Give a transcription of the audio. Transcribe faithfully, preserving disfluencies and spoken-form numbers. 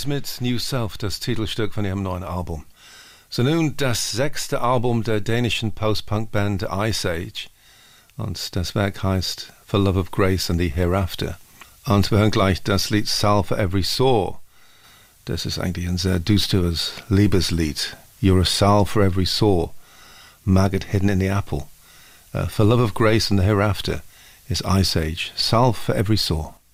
Stones mit New Self, das Titelstück von ihrem neuen Album. So nun das sechste Album der dänischen Post-Punk-Band Ice Age. Und das Werk heißt For Love of Grace and the Hereafter. Und wir hören gleich das Lied Salve for Every Sore. Das ist eigentlich ein sehr düsteres Liebeslied. You're a salve for every sore, maggot hidden in the apple. Uh, for Love of Grace and the Hereafter is Ice Age. Salve for Every Sore.